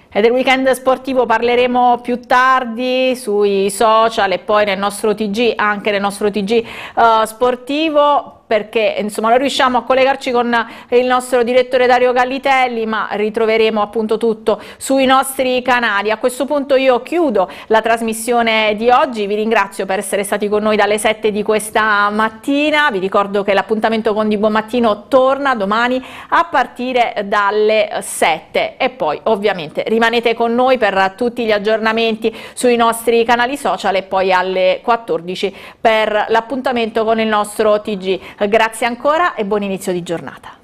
E del weekend sportivo parleremo più tardi sui social e poi nel nostro TG, anche nel nostro TG sportivo, perché insomma non riusciamo a collegarci con il nostro direttore Dario Gallitelli, ma ritroveremo appunto tutto sui nostri canali. A questo punto io chiudo la trasmissione di oggi, vi ringrazio per essere stati con noi dalle 7 di questa mattina, vi ricordo che l'appuntamento con Di Buon Mattino torna domani a partire dalle 7 e poi ovviamente rimanete con noi per tutti gli aggiornamenti sui nostri canali social e poi alle 14 per l'appuntamento con il nostro TG. Grazie ancora e buon inizio di giornata.